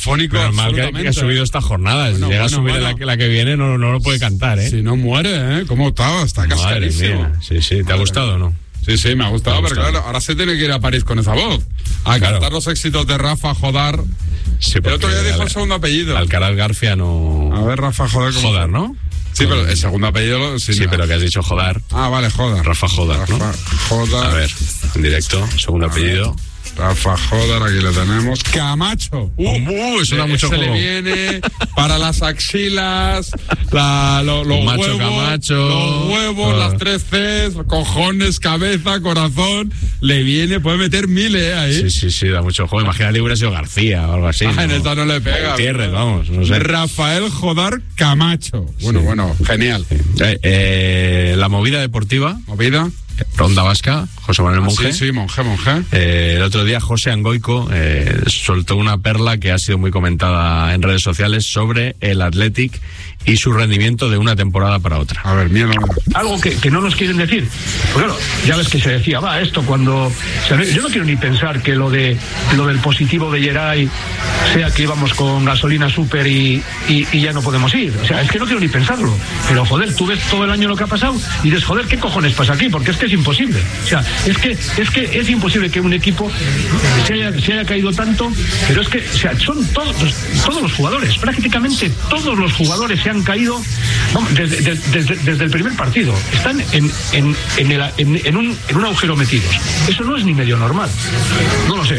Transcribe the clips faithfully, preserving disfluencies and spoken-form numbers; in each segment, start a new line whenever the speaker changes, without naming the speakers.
afónico.
Menos mal que, que ha subido esta jornada. Bueno, si llega bueno, a subir bueno. La, la que viene, no, no lo puede cantar, ¿eh?
Si no muere, ¿eh? ¿Cómo estaba? Está cascarísimo.
Sí, sí. ¿Te Madre ha gustado o no?
Sí, sí, me ha gustado,
me ha
pero
gustado.
claro, ahora se tiene que ir a París con esa voz. A claro. cantar los éxitos de Rafa Jodar.
Sí,
el otro día dijo el segundo apellido.
Alcaraz García no...
A ver, Rafa Jodar. ¿cómo?
Jodar, ¿no?
Sí, pero el segundo apellido...
Sí, sí pero que has dicho Jodar.
Ah, vale, Jodar.
Rafa Jodar,
Rafa
¿no?
Jodar.
A ver, en directo, segundo
a
apellido.
Ver. Rafa Jodar, aquí lo tenemos. Camacho.
Uh, uh eso da mucho
se
juego.
le viene para las axilas, la, lo, los
Macho
huevos,
Camacho.
los huevos, uh. las tres Cs, cojones, cabeza, corazón. Le viene, puede meter miles ¿eh? Ahí.
Sí, sí, sí, da mucho juego. Imagínate que hubiera sido García o algo así.
Ah,
¿no?
en esta no le pega.
Gutiérrez, vamos, no sé.
Rafael Jodar Camacho. Bueno, sí. bueno, genial.
Eh, eh, la movida deportiva.
Movida.
Ronda Vasca, José Manuel
ah,
Monge.
Sí, sí, Monge, Monge.
Eh, el otro día José Angoico eh, soltó una perla que ha sido muy comentada en redes sociales sobre el Athletic y su rendimiento de una temporada para otra.
A ver, miedo.
Algo que, que no nos quieren decir. Pues claro, ya ves que se decía, va, esto cuando... O sea, yo no quiero ni pensar que lo de lo del positivo de Geray sea que íbamos con gasolina súper y, y, y ya no podemos ir. O sea, es que no quiero ni pensarlo. Pero joder, tú ves todo el año lo que ha pasado y dices, joder, ¿qué cojones pasa aquí? Porque es que es imposible. O sea, es que es que es imposible que un equipo se haya, se haya caído tanto, pero es que, o sea, son todos, todos los jugadores, prácticamente todos los jugadores se han caído vamos, desde, desde, desde el primer partido. Están en, en, en, el, en, en, un, en un agujero metidos. Eso no es ni medio normal. No lo sé.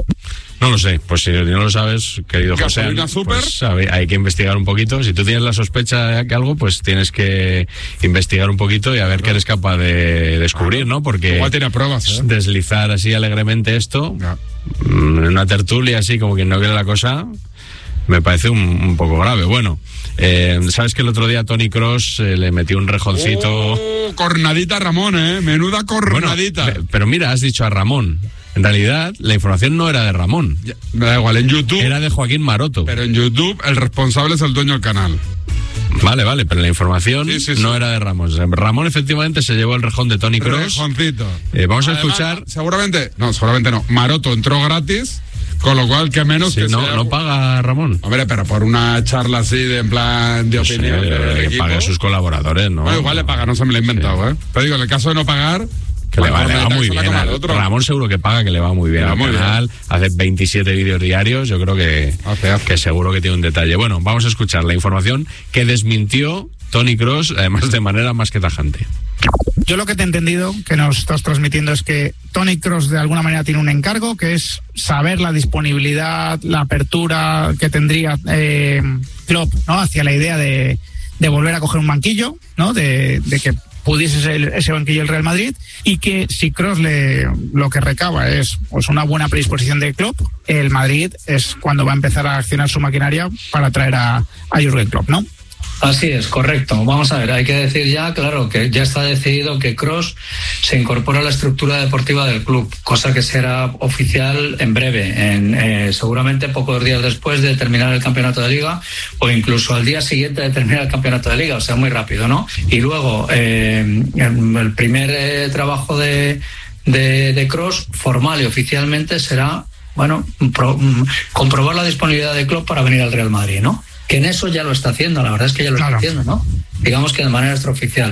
No lo sé, pues si no lo sabes, querido José, pues, hay que investigar un poquito. Si tú tienes la sospecha de que algo, pues tienes que investigar un poquito y a ver qué eres capaz de descubrir, ¿no? Porque
igual tiene pruebas, ¿eh?
Deslizar así alegremente esto, no. en una tertulia así como quien no quiere la cosa, me parece un, un poco grave. Bueno, eh, sabes que el otro día Toni Kroos eh, le metió un rejoncito.
Oh, cornadita a Ramón, ¿eh? Menuda cornadita.
Bueno, pero mira, has dicho a Ramón. En realidad, la información no era de Ramón.
Ya, me da igual, en YouTube...
Era de Joaquín Maroto.
Pero en YouTube el responsable es el dueño del canal.
Vale, vale, pero la información sí, sí, sí. no era de Ramón. Ramón efectivamente se llevó el rejón de Toni Kroos.
Rejoncito.
Eh, vamos
Además,
a escuchar...
Seguramente, no, seguramente no. Maroto entró gratis, con lo cual que menos
sí,
que
no,
sea...
no paga Ramón.
Hombre, pero por una charla así de en plan de opinión...
Sí,
del
que
equipo,
pague a sus colaboradores, ¿no?
No, igual le paga, no se me lo he inventado, sí. ¿eh? Pero digo, en el caso de no pagar...
Que le va, le va muy bien. Al, Ramón seguro que paga, que le va muy bien al canal. Bien. Hace veintisiete vídeos diarios. Yo creo que, hace, hace. que seguro que tiene un detalle. Bueno, vamos a escuchar la información que desmintió Toni Kroos, además de manera más que tajante.
Yo lo que te he entendido, que nos estás transmitiendo, es que Toni Kroos de alguna manera tiene un encargo, que es saber la disponibilidad, la apertura que tendría eh, Klopp, ¿no? Hacia la idea de, de volver a coger un banquillo, ¿no? De, de que pudiese ser ese banquillo el Real Madrid, y que si Kroos le, lo que recaba es pues una buena predisposición de Klopp, el Madrid es cuando va a empezar a accionar su maquinaria para traer a, a Jürgen Klopp, ¿no?
Así es, correcto. Vamos a ver, hay que decir ya, claro, que ya está decidido que Kroos se incorpora a la estructura deportiva del club, cosa que será oficial en breve, en, eh, seguramente pocos días después de terminar el campeonato de Liga, o incluso al día siguiente de terminar el campeonato de Liga, o sea, muy rápido, ¿no? Y luego, eh, el primer eh, trabajo de, de, de Kroos, formal y oficialmente, será, bueno, pro, comprobar la disponibilidad de Klopp para venir al Real Madrid, ¿no? Que en eso ya lo está haciendo, la verdad es que ya lo claro. está haciendo, ¿no? Digamos que de manera extraoficial.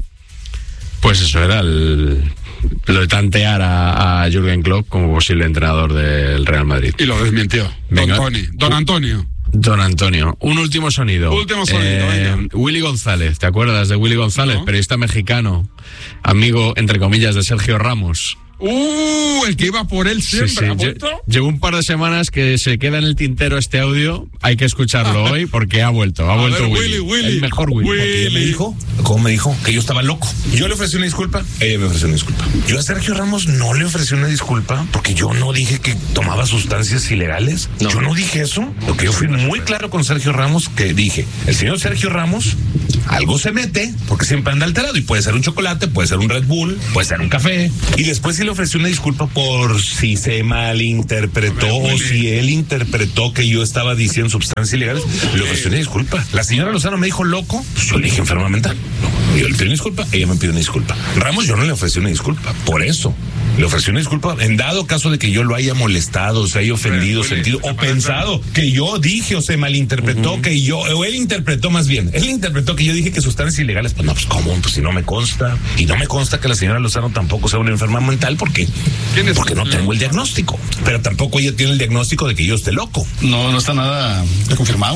Pues eso era el, lo de tantear a, a Jürgen Klopp como posible entrenador del Real Madrid.
Y lo desmintió. Venga. Don Tony, Don Antonio.
Don Antonio. Un último sonido.
Último sonido,
eh,
venga.
Willy González, ¿te acuerdas de Willy González? No. Periodista mexicano, amigo, entre comillas, de Sergio Ramos.
Uh, el que iba por él siempre. Sí, sí. ¿Ha vuelto?
Llevo un par de semanas que se queda en el tintero este audio. Hay que escucharlo hoy porque ha vuelto. Ha
a
vuelto
ver,
Willy.
Willy, Willy.
El mejor Willy.
Willy. Ella me dijo, ¿cómo me dijo? Que yo estaba loco. Yo le ofrecí una disculpa, ella me ofreció una disculpa. Yo a Sergio Ramos no le ofrecí una disculpa porque yo no dije que tomaba sustancias ilegales. No. Yo no dije eso. Lo que yo fui muy claro con Sergio Ramos, que dije, el señor Sergio Ramos algo se mete porque siempre anda alterado y puede ser un chocolate, puede ser un Red Bull, puede ser un café. Y después sí le ofrecí una disculpa por si se malinterpretó o si él interpretó que yo estaba diciendo sustancias ilegales, le ofrecí una disculpa. La señora Lozano me dijo loco, pues yo le dije enferma mental. No, yo le pedí una disculpa, ella me pidió una disculpa. Ramos yo no le ofrecí una disculpa, por eso Le ofreció una disculpa en dado caso de que yo lo haya molestado, se haya ofendido, Willy, sentido o pensado que yo dije o se malinterpretó, uh-huh. que yo, o él interpretó más bien, él interpretó que yo dije que sustancias ilegales. Pues no, pues cómo, pues si no me consta, y no me consta que la señora Lozano tampoco sea una enferma mental porque, porque no tengo el diagnóstico, pero tampoco ella tiene el diagnóstico de que yo esté loco.
No, no está nada confirmado.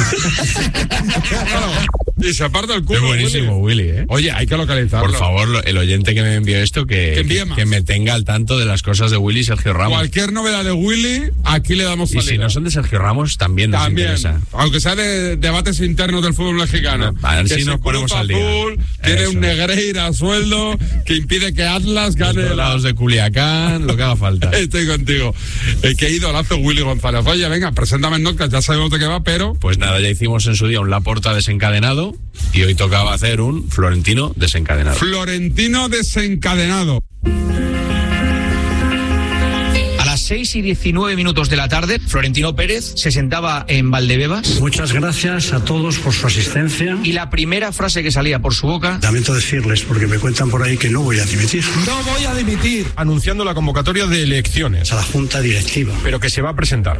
Y se aparta el culo.
Es buenísimo, Willy, ¿eh?
Oye, hay que localizarlo.
Por favor, el oyente que me envió esto, que, que, que me tenga al tanto de las cosas de Willy y Sergio Ramos.
Cualquier novedad de Willy, aquí le damos salida.
Y si no son de Sergio Ramos, también nos
también,
interesa.
Aunque sea de debates internos del fútbol mexicano.
No, a ver si nos ponemos al día.
Azul, tiene un Negreira a sueldo que impide que Atlas gane.
Los lados de Culiacán, lo que haga falta.
Estoy contigo. El que idolazo Willy González. Oye, venga, preséntame el notcast, ya sabemos de qué va, pero...
Pues nada, ya hicimos en su día un Laporta desencadenado y hoy tocaba hacer un Florentino desencadenado.
Florentino desencadenado.
A las seis y diecinueve minutos de la tarde, Florentino Pérez se sentaba en Valdebebas.
Muchas gracias a todos por su asistencia.
Y la primera frase que salía por su boca...
Lamento decirles, porque me cuentan por ahí que no voy a dimitir.
No voy a dimitir. Anunciando la convocatoria de elecciones.
A la Junta Directiva.
Pero que se va a presentar.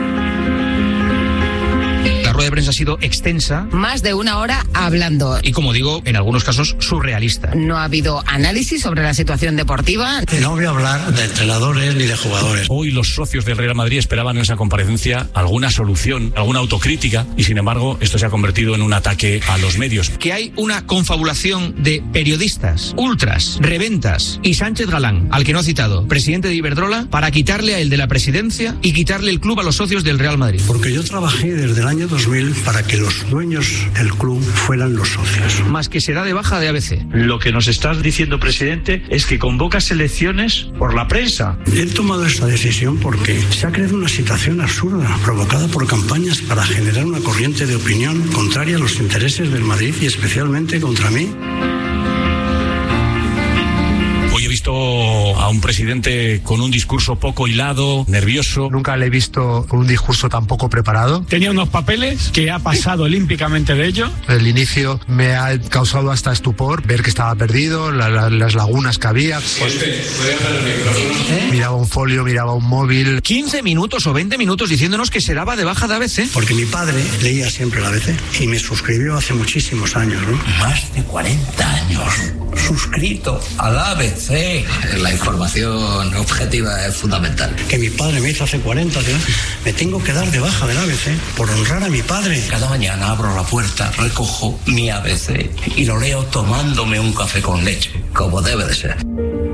La rueda de prensa ha sido extensa.
Más de una hora hablando.
Y como digo, en algunos casos surrealista.
No ha habido análisis sobre la situación deportiva.
No voy a hablar de entrenadores ni de jugadores.
Hoy los socios del Real Madrid esperaban en esa comparecencia alguna solución, alguna autocrítica, y sin embargo esto se ha convertido en un ataque a los medios.
Que hay una confabulación de periodistas, ultras, reventas y Sánchez Galán, al que no ha citado, presidente de Iberdrola, para quitarle a él de la presidencia y quitarle el club a los socios del Real Madrid.
Porque yo trabajé desde el año dos mil para que los dueños del club fueran los socios.
Más que se da de baja de A B C.
Lo que nos estás diciendo, presidente, es que convocas elecciones por la prensa.
He tomado esta decisión porque se ha creado una situación absurda, provocada por campañas para generar una corriente de opinión contraria a los intereses del Madrid y especialmente contra mí.
Hoy he visto a un presidente con un discurso poco hilado, nervioso.
Nunca le he visto con un discurso tan poco preparado.
Tenía unos papeles que ha pasado olímpicamente de ello.
El inicio me ha causado hasta estupor ver que estaba perdido, la, la, las lagunas que había. ¿Eh? Miraba un folio, miraba un móvil.
quince minutos o veinte minutos diciéndonos que se daba de baja de A B C.
Porque mi padre leía siempre la A B C y me suscribió hace muchísimos años, ¿no?
Más de cuarenta años suscrito a la A B C. La información objetiva es fundamental.
Que mi padre me hizo hace cuarenta años. Me tengo que dar de baja del A B C por honrar a mi padre.
Cada mañana abro la puerta, recojo mi A B C y lo leo tomándome un café con leche, como debe de ser.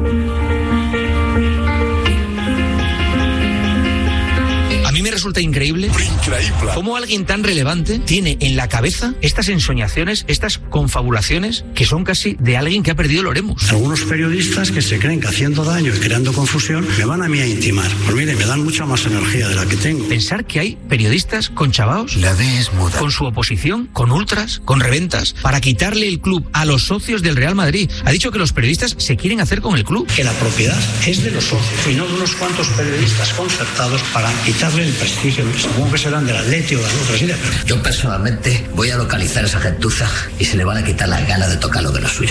A mí me resulta increíble, increíble cómo alguien tan relevante tiene en la cabeza estas ensoñaciones, estas confabulaciones que son casi de alguien que ha perdido el oremus.
Algunos periodistas que se creen que haciendo daño y creando confusión me van a mí a intimar. Pues mire, me dan mucha más energía de la que tengo.
Pensar que hay periodistas con chavaos,
la D es muda,
con su oposición, con ultras, con reventas, para quitarle el club a los socios del Real Madrid. Ha dicho que los periodistas se quieren hacer con el club.
Que la propiedad es de los socios y no de unos cuantos periodistas concertados para quitarle el prestigio. Supongo que serán del Atleti o de las otras ideas.
Yo personalmente voy a localizar a esa gentuza y se le van a quitar las ganas de tocar lo de lo suyo.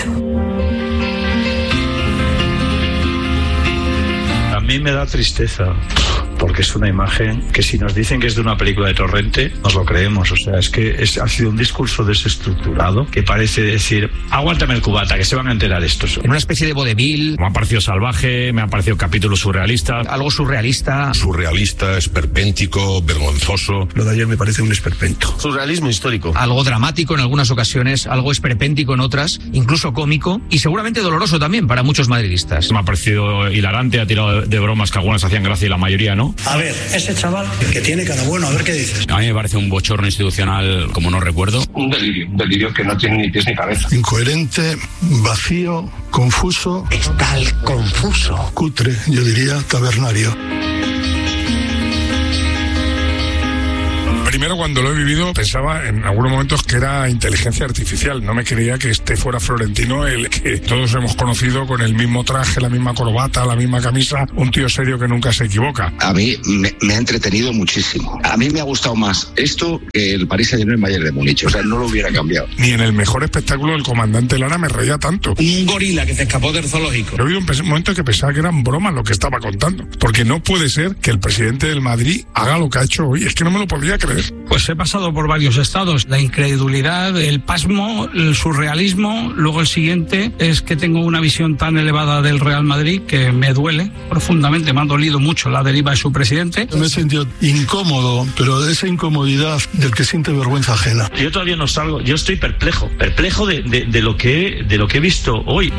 A mí me da tristeza, porque es una imagen que si nos dicen que es de una película de Torrente, nos lo creemos. O sea, es que es, ha sido un discurso desestructurado que parece decir, aguántame el cubata, que se van a enterar estos.
En una especie de vodevil.
Me ha parecido salvaje, me ha parecido capítulo surrealista.
Algo surrealista.
Surrealista, esperpéntico, vergonzoso.
Lo de ayer me parece un esperpento.
Surrealismo histórico.
Algo dramático en algunas ocasiones, algo esperpéntico en otras, incluso cómico y seguramente doloroso también para muchos madridistas.
Me ha parecido hilarante, ha tirado de bromas que algunas hacían gracia y la mayoría no.
A ver, ese chaval que tiene cara bueno, a ver qué dices.
A mí me parece un bochorno institucional, como no recuerdo.
Un delirio, un delirio que no tiene ni pies ni cabeza.
Incoherente, vacío, confuso.
Está el confuso.
Cutre, yo diría tabernario.
primero, cuando lo he vivido, pensaba en algunos momentos que era inteligencia artificial. No me creía que este fuera Florentino, el que todos hemos conocido con el mismo traje, la misma corbata, la misma camisa, un tío serio que nunca se equivoca.
A mí me, me ha entretenido muchísimo. A mí me ha gustado más esto que el Paris Saint-Germain Bayern de Múnich. O sea, no lo hubiera cambiado.
Ni en el mejor espectáculo del comandante Lara me reía tanto.
Un gorila que se escapó del zoológico.
Yo vi un momento que pensaba que eran bromas lo que estaba contando. Porque no puede ser que el presidente del Madrid haga lo que ha hecho hoy. Es que no me lo podía creer.
Pues he pasado por varios estados. La incredulidad, el pasmo, el surrealismo. Luego el siguiente es que tengo una visión tan elevada del Real Madrid que me duele profundamente. Me ha dolido mucho la deriva de su presidente.
Me he sentido incómodo, pero de esa incomodidad del que siente vergüenza ajena.
Yo todavía no salgo. Yo estoy perplejo. Perplejo de, de, de, lo, que, de lo que he visto hoy.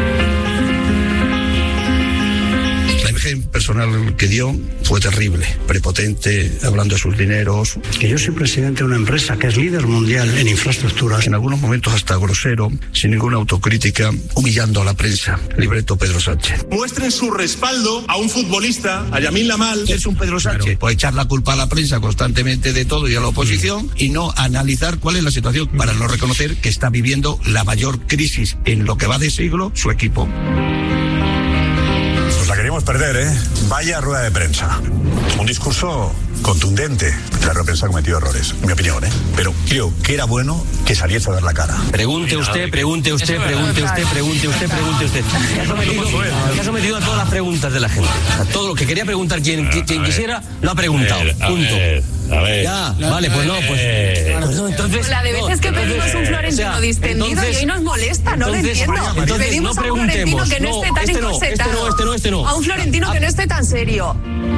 La imagen personal que dio fue terrible, prepotente, hablando de sus dineros.
Que yo soy presidente de una empresa que es líder mundial en infraestructuras.
En algunos momentos hasta grosero, sin ninguna autocrítica, humillando a la prensa. Libreto Pedro Sánchez.
Muestren su respaldo a un futbolista, a Yamil Lamal.
Es un Pedro Sánchez. Claro. Puede echar la culpa a la prensa constantemente de todo y a la oposición, mm. y no analizar cuál es la situación para no reconocer que está viviendo la mayor crisis en lo que va de siglo su equipo.
Pues la queríamos perder, ¿eh? Vaya rueda de prensa. Un discurso contundente. La rueda de prensa ha cometido errores, en mi opinión, ¿eh? Pero creo que era bueno que saliese a dar la cara.
Pregunte usted, pregunte usted, pregunte usted, pregunte usted, pregunte usted. Se ha sometido, se ha sometido a todas las preguntas de la gente. O sea, todo lo que quería preguntar quien, quien quisiera, lo ha preguntado. Punto.
A ver.
Ya, vale, pues no, pues. No, entonces,
la de veces que pedimos un Florentino o sea, distendido entonces, y hoy nos molesta, no
entonces,
lo entiendo.
Entonces,
pedimos
no
a un Florentino que no, no esté tan
este no,
encorsetado.
Este no, este no, este no.
A un Florentino que no esté tan serio.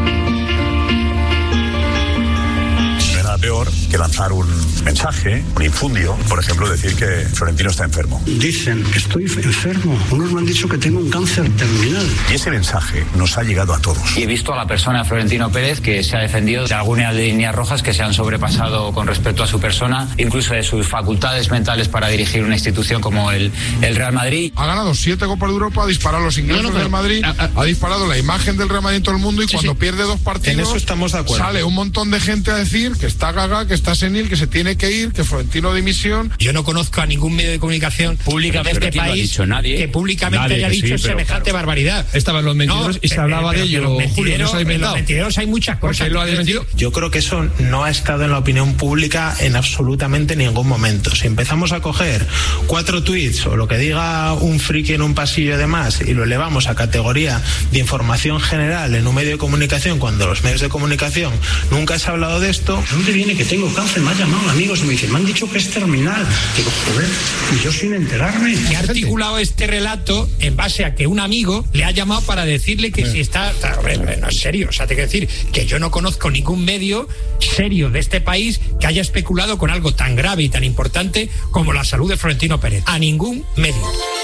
Nada peor que lanzar un mensaje, un infundio, por ejemplo, decir que Florentino está enfermo.
Dicen que estoy enfermo. Unos me han dicho que tengo un cáncer terminal.
Y ese mensaje nos ha llegado a todos.
Y he visto a la persona Florentino Pérez que se ha defendido de algunas líneas rojas que se han sobrepasado con respecto a su persona, incluso de sus facultades mentales para dirigir una institución como el, el Real Madrid.
Ha ganado siete Copas de Europa, ha disparado los ingresos no, no, del Madrid, a, a, ha disparado la imagen del Real Madrid en todo el mundo y sí, cuando sí. pierde dos partidos,
en eso estamos de acuerdo.
Sale un montón de gente a decir que está gaga, que está senil, que se tiene que ir, que Florentino dimisión.
Yo no conozco a ningún medio de comunicación pública de este país que públicamente nadie, haya dicho sí, semejante claro. barbaridad.
Estaban los mentideros no, y se hablaba de ello.
Los mentideros, Julio, no los mentideros hay muchas cosas.
Lo ha desmentido.
Yo creo que eso no ha estado en la opinión pública en absolutamente ningún momento. Si empezamos a coger cuatro tweets o lo que diga un friki en un pasillo de más y lo elevamos a categoría de información general en un medio de comunicación cuando los medios de comunicación nunca se ha hablado de esto.
¿De dónde viene que tengo cáncer? Me han llamado amigos y me dicen, me han dicho que es terminal. Digo, joder, y yo sin enterarme.
Que ha articulado este relato en base a que un amigo le ha llamado para decirle que eh. si está... Hombre, no es serio. O sea, te quiero decir que yo no conozco ningún medio serio de este país que haya especulado con algo tan grave y tan importante como la salud de Florentino Pérez. A ningún medio.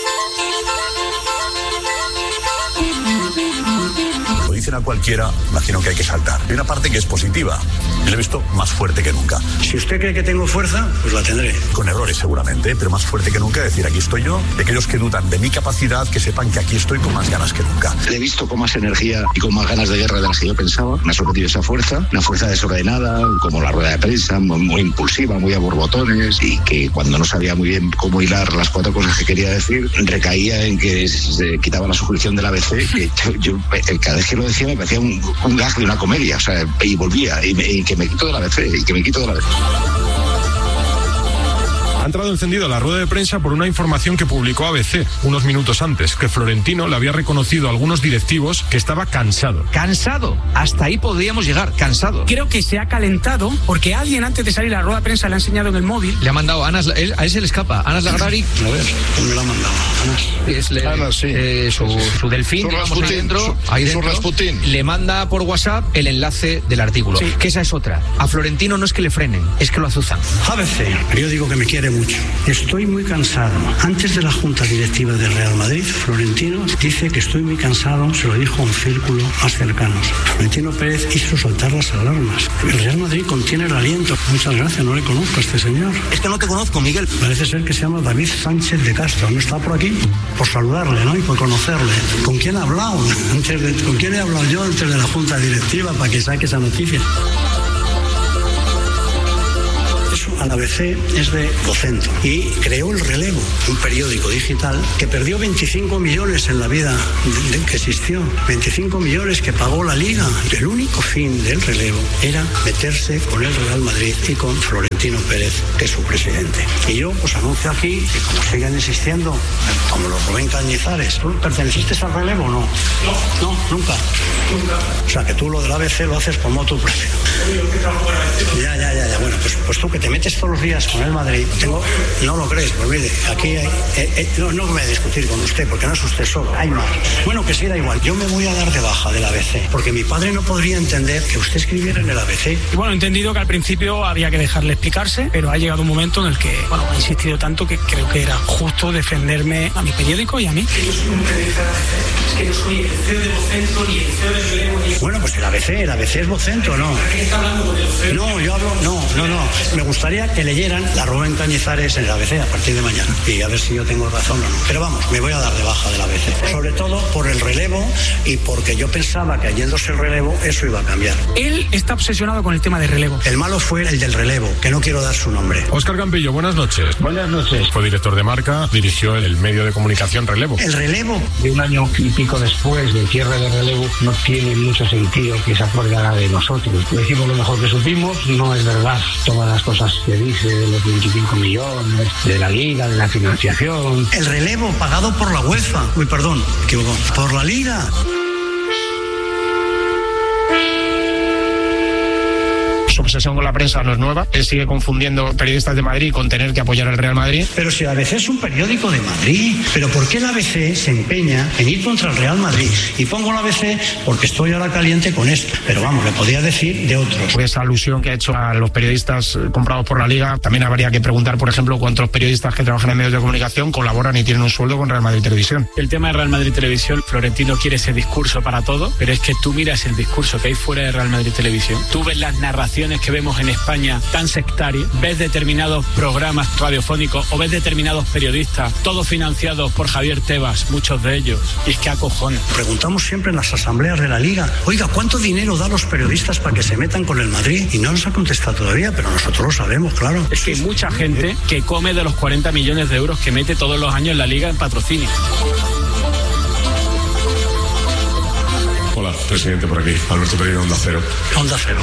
Dicen a cualquiera, imagino que hay que saltar. Hay una parte que es positiva. Yo lo he visto más fuerte que nunca.
Si usted cree que tengo fuerza, pues la tendré.
Con errores seguramente, pero más fuerte que nunca. Decir, aquí estoy yo. De aquellos que dudan de mi capacidad, que sepan que aquí estoy con más ganas que nunca.
Le he visto con más energía y con más ganas de guerra de las que yo pensaba. Me ha sorprendido esa fuerza. Una fuerza desordenada, como la rueda de prensa, muy, muy impulsiva, muy a borbotones, y que cuando no sabía muy bien cómo hilar las cuatro cosas que quería decir, recaía en que se quitaba la suscripción del A B C. Que yo, yo, cada vez que lo decía me parecía un, un gag de una comedia, o sea, y volvía, y, me, y que me quito de la B C, y que me quito de la B C.
Ha entrado encendido la rueda de prensa por una información que publicó A B C unos minutos antes, que Florentino le había reconocido a algunos directivos que estaba cansado.
¿Cansado? Hasta ahí podríamos llegar, cansado.
Creo que se ha calentado porque alguien antes de salir a la rueda de prensa le ha enseñado en el móvil.
Le ha mandado a Anas, él, a él se le escapa, Anas Lagrari.
A ver, ¿quién me lo ha mandado? Anas.
Es le, Anas, sí. Eh, su, su delfín,
su
digamos,
Rasputin,
ahí dentro,
su,
ahí
su
dentro
Rasputin.
Le manda por WhatsApp el enlace del artículo. Sí. Que esa es otra. A Florentino no es que le frenen, es que lo azuzan.
A B C, periódico que me quiere mucho. Estoy Estoy muy cansado. Antes de la Junta Directiva del Real Madrid, Florentino dice que estoy muy cansado, se lo dijo a un círculo más cercano. Florentino Pérez hizo saltar las alarmas. El Real Madrid contiene el aliento. Muchas gracias, no le conozco a este señor.
Es que no te conozco, Miguel.
Parece ser que se llama David Sánchez de Castro. ¿No está por aquí? Por saludarle, ¿no? Y por conocerle. ¿Con quién ha hablado? Antes de, ¿Con quién he hablado yo antes de la Junta Directiva para que saque esa noticia? al A B C es de Vocento y creó El Relevo, un periódico digital que perdió veinticinco millones en la vida de, de que existió, veinticinco millones que pagó la Liga. El único fin del Relevo era meterse con el Real Madrid y con Florentino Pérez, que es su presidente. Y yo os anuncio aquí que como sigan insistiendo, como los Rubén Cañizares, ¿tú perteneciste al Relevo o no? No. No, nunca. Nunca. O sea, que tú lo del A B C lo haces como tú prefieres. Ya, ya, ya, ya. Bueno, pues, pues tú que te metes todos los días con el Madrid, tengo, no lo crees, pues mire, aquí hay, eh, eh, no, no voy a discutir con usted, porque no es usted solo, hay más. Bueno, que sí, da igual, yo me voy a dar de baja del A B C, porque mi padre no podría entender que usted escribiera en el A B C.
Y bueno, he entendido que al principio había que dejarle explicarse, pero ha llegado un momento en el que, bueno, ha insistido tanto que creo que era justo defenderme a mi periódico y a mí. Que yo soy un periodista de A B C, es que no soy el C E O de Vocento, ni el C E O del Relevo, ni...
Bueno, pues el A B C, el A B C es Vocento, ¿no?
¿Qué está hablando con el C E O?
No, yo hablo, no, no, no. Me gustaría que leyeran la Rubén Cañizares en el A B C a partir de mañana y a ver si yo tengo razón o no. Pero vamos, me voy a dar de baja del A B C. Sobre todo por el relevo y porque yo pensaba que yéndose el relevo eso iba a cambiar.
Él está obsesionado con el tema de relevo.
El malo fue el del relevo, que no quiero dar su nombre.
Óscar Campillo, buenas noches.
Buenas noches.
Fue director de Marca, dirigió el medio de comunicación Relevo.
El relevo.
De un año y pico después del cierre de Relevo, no tiene mucho sentido que se acordara de nosotros. Decimos lo mejor que supimos, no es verdad todas las cosas que dice de los veinticinco millones, de la Liga, de la financiación.
El relevo pagado por la UEFA. Uy, perdón, me equivoco. Por la Liga.
Su obsesión con la prensa no es nueva. Él sigue confundiendo periodistas de Madrid con tener que apoyar al Real Madrid.
Pero si el A B C es un periódico de Madrid, ¿pero por qué el A B C se empeña en ir contra el Real Madrid? Y pongo el A B C porque estoy ahora caliente con esto. Pero vamos, le podría decir de otros.
Por esa alusión que ha hecho a los periodistas comprados por la Liga, también habría que preguntar, por ejemplo, cuántos periodistas que trabajan en medios de comunicación colaboran y tienen un sueldo con Real Madrid Televisión.
El tema de Real Madrid Televisión, Florentino quiere ese discurso para todo, pero es que tú miras el discurso que hay fuera de Real Madrid Televisión, tú ves las narraciones que vemos en España tan sectarias, ves determinados programas radiofónicos o ves determinados periodistas, todos financiados por Javier Tebas, muchos de ellos, y es que acojones.
Preguntamos siempre en las asambleas de la Liga, oiga, ¿cuánto dinero da a los periodistas para que se metan con el Madrid? Y no nos ha contestado todavía, pero nosotros lo sabemos, claro.
Es que hay mucha gente que come de los cuarenta millones de euros que mete todos los años la Liga en patrocinio.
Hola, presidente, por aquí. Alberto Pereira, Onda Cero.
Onda Cero.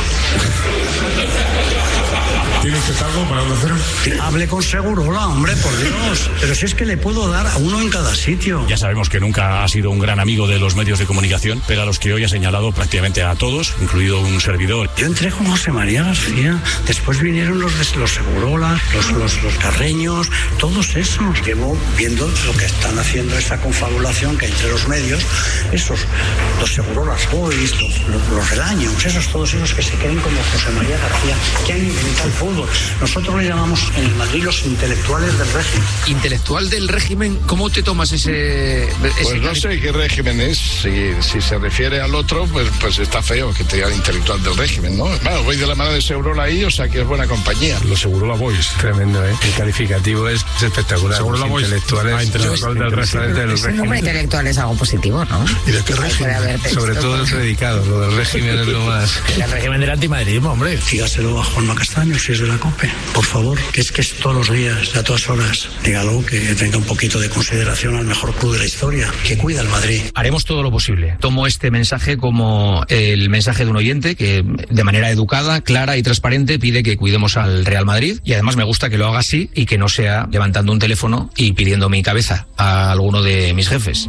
¿Tiene usted algo para Onda Cero?
Hable con Segurola, hombre, por Dios. Pero si es que le puedo dar a uno en cada sitio.
Ya sabemos que nunca ha sido un gran amigo de los medios de comunicación, pero a los que hoy ha señalado prácticamente a todos, incluido un servidor.
Yo entré con José María García, después vinieron los, los Segurola, los, los, los Carreños, todos esos. Llevo viendo lo que están haciendo, esa confabulación que entre los medios, esos, los Segurolas Boys, los, los, los Relaños, esos, todos esos que se creen como José María García, que han inventado el fútbol. Nosotros le llamamos en el Madrid los intelectuales del régimen.
¿Intelectual del régimen? ¿Cómo te tomas ese...? ese
pues no sé qué régimen es. Si, si se refiere al otro, pues, pues está feo que te digan intelectual del régimen, ¿no? Bueno, voy de la mano de Segurola ahí, o sea que es buena compañía.
Los Segurola Boys.
Tremendo, ¿eh? El calificativo es espectacular.
Segurola Boys.
Intelectuales.
Ah, intelectual del régimen.
Del
régimen. El nombre intelectual es algo positivo, ¿no?
¿Y de qué régimen? Sobre todo el predicado. Lo del régimen es lo más...
El régimen del antimadridismo, hombre.
Dígaselo a Juanma Castaño, si es de la COPE. Por favor, que es que es todos los días, a todas horas. Dígalo, que tenga un poquito de consideración al mejor club de la historia, que cuida el Madrid.
Haremos todo lo posible. Tomo este mensaje como el mensaje de un oyente que, de manera educada, clara y transparente, pide que cuidemos al Real Madrid. Y además me gusta que lo haga así y que no sea levantando un teléfono y pidiendo mi cabeza a alguno de mis jefes.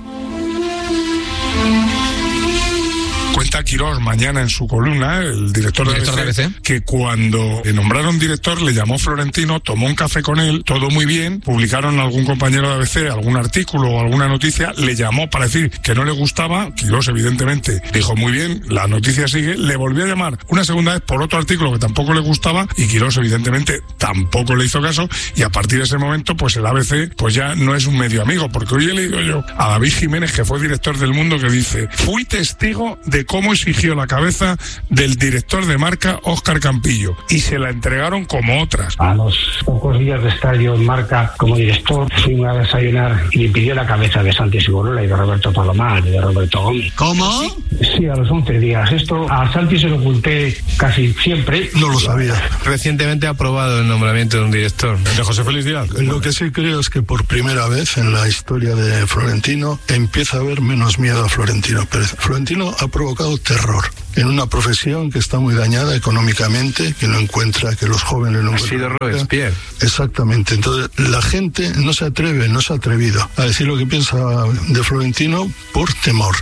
Cuenta Quirós mañana en su columna, el director,
¿Director
de A B C,
de A B C,
que cuando le nombraron director le llamó Florentino, tomó un café con él, todo muy bien, publicaron algún compañero de A B C algún artículo o alguna noticia, le llamó para decir que no le gustaba, Quirós evidentemente dijo muy bien, la noticia sigue, le volvió a llamar una segunda vez por otro artículo que tampoco le gustaba y Quirós evidentemente tampoco le hizo caso y a partir de ese momento pues el A B C pues ya no es un medio amigo, porque hoy he leído yo a David Jiménez, que fue director del Mundo, que dice, fui testigo de de cómo exigió la cabeza del director de marca Óscar Campillo y se la entregaron como otras.
A los pocos días de estar yo en marca como director, fui a desayunar y me pidió la cabeza de Santi Segurola y de Roberto Palomar y de Roberto Gómez.
¿Cómo?
Sí, a los once días. Esto a Santi se lo oculté casi siempre.
No lo sabía. Recientemente ha aprobado el nombramiento de un director.
¿De José Félix Díaz?
Lo que sí creo es que por primera vez en la historia de Florentino empieza a haber menos miedo a Florentino Pérez. Florentino ha provocado terror en una profesión que está muy dañada económicamente, que no encuentra, que los jóvenes no encuentran.
Ha sido Robespierre.
Exactamente. Entonces, la gente no se atreve, no se ha atrevido a decir lo que piensa de Florentino por temor.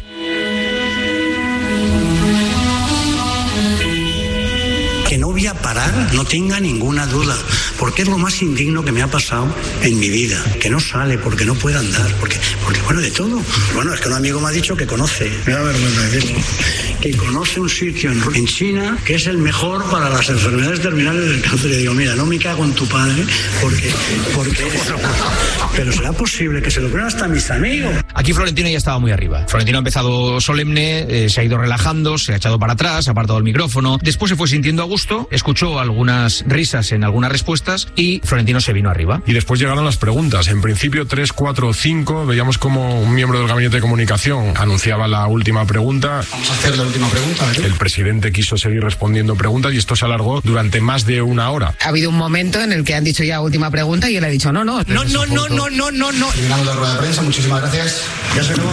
Que no voy a parar, no tenga ninguna duda, porque es lo más indigno que me ha pasado en mi vida, que no sale porque no puede andar, porque, porque bueno, de todo. Bueno, es que un amigo me ha dicho que conoce, me da vergüenza decirlo, que conoce un sitio en, en China que es el mejor para las enfermedades terminales del cáncer. Y digo, mira, no me cago en tu padre, porque, porque, pero será posible que se lo crean hasta mis amigos.
Aquí Florentino ya estaba muy arriba. Florentino ha empezado solemne, eh, se ha ido relajando, se ha echado para atrás, ha apartado el micrófono, después se fue sintiendo a gusto, escuchó algunas risas en algunas respuestas y Florentino se vino arriba.
Y después llegaron las preguntas. En principio tres, cuatro o cinco. Veíamos como un miembro del gabinete de comunicación anunciaba la última pregunta.
Vamos a hacer la última pregunta, ¿verdad?
El presidente quiso seguir respondiendo preguntas y esto se alargó durante más de una hora.
Ha habido un momento en el que han dicho ya última pregunta y él ha dicho no, no. No, no, no, no, no, no, no.
Terminamos la rueda de prensa, muchísimas gracias. Ya se acabó.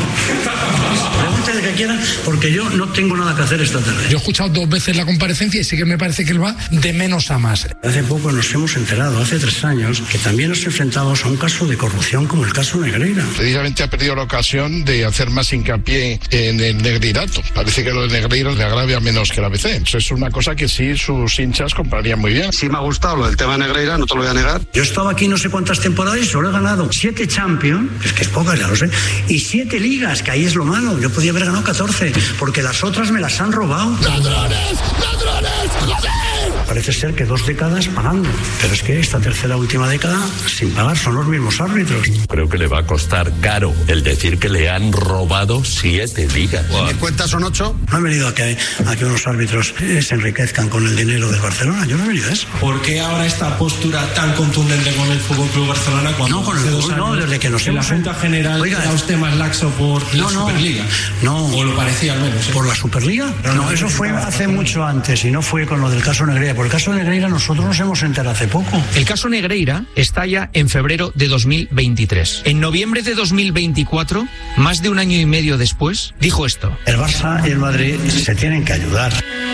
Pregunte de que quieran, porque yo no tengo nada que hacer esta tarde.
Yo he escuchado dos veces la comparecencia y sí que me parece que él va de menos a más.
Hace poco nos hemos enterado, hace tres años, que también nos enfrentamos a un caso de corrupción como el caso Negreira.
Precisamente ha perdido la ocasión de hacer más hincapié en el Negreirato. Parece que lo de Negreira le agravia menos que la B C. Eso es una cosa que sí sus hinchas comprarían muy bien.
Sí me ha gustado lo del tema de Negreira, no te lo voy a negar. Yo he estado aquí no sé cuántas temporadas y solo he ganado siete Champions, es que es pocas, ya lo sé, y siete ligas, que ahí es lo malo. Yo podía haber ganado catorce, porque las otras me las han robado. ¡Ladrones! ¡Ladrones! ¡Joder! Parece ser que dos décadas pagando, pero es que esta tercera última década sin pagar son los mismos árbitros.
Creo que le va a costar caro el decir que le han robado siete ligas.
¿Me cuentas son ocho? No han venido a que, a que unos árbitros se enriquezcan con el dinero del Barcelona, yo no he venido a eso.
¿Por qué ahora esta postura tan contundente con el Fútbol Club Barcelona cuando
no, con el fútbol, no, desde que nos
en
hemos...
la Junta General
Oiga,
era usted más laxo por la
no, no,
Superliga?
No.
O lo parecía al menos. ¿eh?
¿Por la Superliga? No, no, eso fue hace mucho antes y no fue con lo del caso Negreira. Por el caso Negreira nosotros nos hemos enterado hace poco.
El caso Negreira estalla en febrero de dos mil veintitrés. En noviembre de dos mil veinticuatro, más de un año y medio después, dijo esto.
El Barça y el Madrid se tienen que ayudar.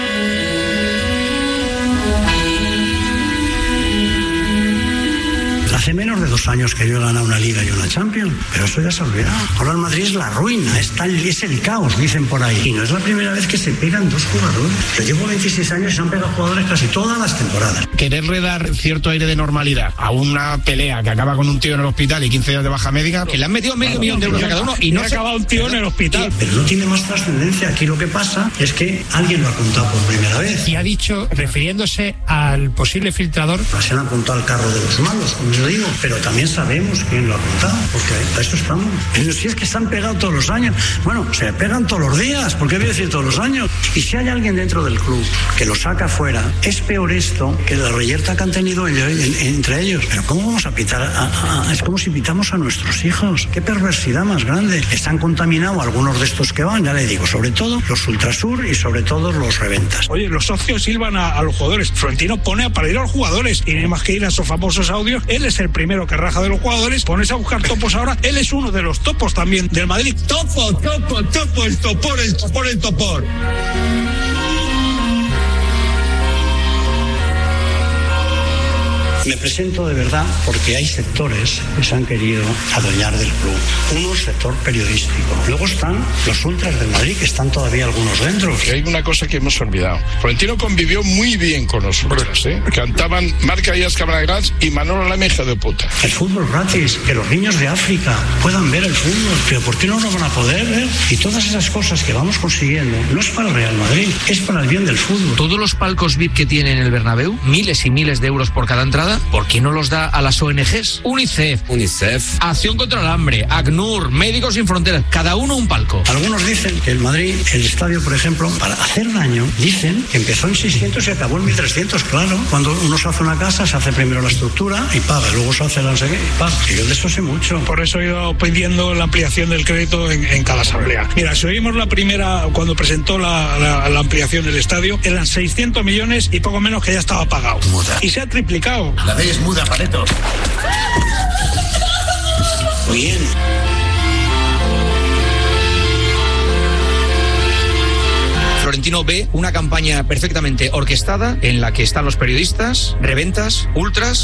Hace menos de dos años que yo he ganado una Liga y una Champions, pero eso ya se ha olvidado. Ahora el Madrid es la ruina, es, tal, es el caos, dicen por ahí. Y no es la primera vez que se pegan dos jugadores. Yo llevo veintiséis años y se han pegado jugadores casi todas las temporadas.
Querer redar cierto aire de normalidad a una pelea que acaba con un tío en el hospital y quince días de baja médica,
que le han metido medio millón de euros a cada uno y no se ha acabado un tío en el hospital.
Pero no tiene más trascendencia. Aquí lo que pasa es que alguien lo ha contado por primera vez.
Y ha dicho, refiriéndose al posible filtrador,
se han apuntado al carro de los malos, como yo digo, pero también sabemos quién lo ha contado, porque para eso estamos. Pero si es que se han pegado todos los años, bueno, se pegan todos los días, ¿por qué voy a decir todos los años? Y si hay alguien dentro del club que lo saca fuera, es peor esto que la reyerta que han tenido en, en, entre ellos. Pero ¿cómo vamos a pitar? A, a, a, es como si pitamos a nuestros hijos. Qué perversidad más grande. Están contaminados algunos de estos que van, ya le digo, sobre todo los Ultrasur y sobre todo los reventas.
Oye, los socios silban a, a los jugadores. Florentino pone a parir a los jugadores y no hay más que ir a esos famosos audios. Él es el primero que raja de los jugadores. Pones a buscar topos ahora. Él es uno de los topos también del Madrid.
Topo, topo, topo, el topor, el topor, el topor.
Me presento de verdad porque hay sectores que se han querido adueñar del club. Uno, el sector periodístico. Luego están los ultras del Madrid, que están todavía algunos dentro.
Hay una cosa que hemos olvidado. Florentino convivió muy bien con los ultras, ¿eh? Cantaban Marca Díaz Camaragras y Manolo Lama, hija de puta.
El fútbol gratis, que los niños de África puedan ver el fútbol. Pero ¿por qué no lo van a poder ver? Y todas esas cosas que vamos consiguiendo no es para el Real Madrid, es para el bien del fútbol.
Todos los palcos V I P que tiene en el Bernabéu, miles y miles de euros por cada entrada, da, ¿por qué no los da a las O N Ges? UNICEF, UNICEF, Acción contra el Hambre, ACNUR, Médicos Sin Fronteras, cada uno un palco.
Algunos dicen que el Madrid, el estadio, por ejemplo, para hacer daño, dicen que empezó en seiscientos y acabó en mil trescientos, claro. Cuando uno se hace una casa, se hace primero la estructura y paga, luego se hace la no sé qué y paga. Y yo de eso sé mucho.
Por eso he ido pidiendo la ampliación del crédito en, en cada asamblea. Mira, si oímos la primera, cuando presentó la, la, la ampliación del estadio, eran seiscientos millones y poco menos que ya estaba pagado. Muda. Y se ha triplicado.
La ley es muda, Pareto. Muy bien.
Florentino ve una campaña perfectamente orquestada en la que están los periodistas, reventas, ultras,